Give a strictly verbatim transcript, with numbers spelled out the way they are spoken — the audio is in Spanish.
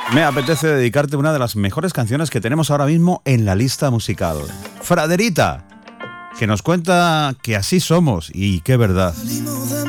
Me apetece dedicarte una de las mejores canciones que tenemos ahora mismo en la lista musical. Fraderita, que nos cuenta que así somos y qué verdad.